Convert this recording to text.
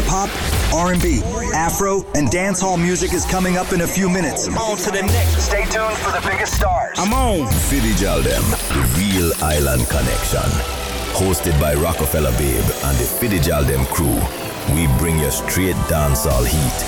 hip-hop, R&B, Afro, and dancehall music is coming up in a few minutes. On to the next. Stay tuned for the biggest stars. I'm on. Philly Jaldem, the real island connection. Hosted by Rockefeller Babe and the Philly Jaldem crew. We bring you straight dancehall heat